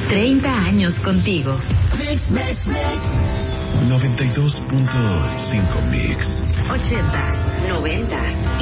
30 años contigo. Mix, mix, mix. 92.5 Mix. 80s, 90s,